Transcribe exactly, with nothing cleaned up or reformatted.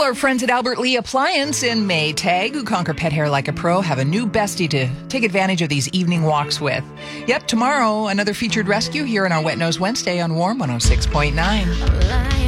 Our friends at Albert Lee Appliance in Maytag, who conquer pet hair like a pro, have a new bestie to take advantage of these evening walks with. Yep, tomorrow, another featured rescue here on our Wet Nose Wednesday on Warm one oh six point nine.